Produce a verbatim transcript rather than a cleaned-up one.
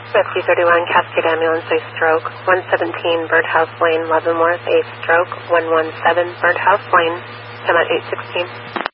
Rescue thirty-one, Cascade Ambulance, a stroke. one seventeen Birdhouse Lane, Leavenworth, a stroke. one one seven Birdhouse Lane, come at eight sixteen.